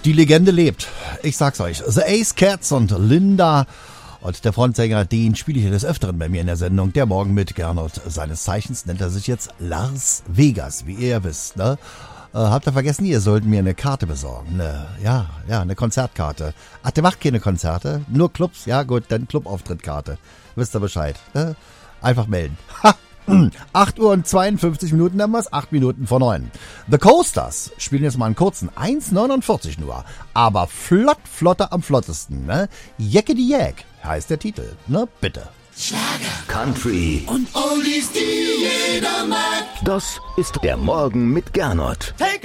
Die Legende lebt. Ich sag's euch. The Ace Cats und Linda. Und der Frontsänger, den spiele ich des Öfteren bei mir in der Sendung. Der Morgen mit Gernot. Seines Zeichens nennt er sich jetzt Lars Vegas, wie ihr ja wisst, ne? Habt ihr vergessen, ihr sollt mir eine Karte besorgen. Eine Konzertkarte. Ach, der macht keine Konzerte, nur Clubs. Ja gut, dann Clubauftritttkarte. Wisst ihr Bescheid. Ne? Einfach melden. Ha! 8 Uhr und 52 Minuten, dann war's 8 Minuten vor 9. The Coasters spielen jetzt mal einen kurzen, 1,49 nur. Aber flotter am flottesten, ne? Jeckedy Jack heißt der Titel, ne? Bitte. Schlager, Country und Oldies, die jeder mag. Das ist der Morgen mit Gernot.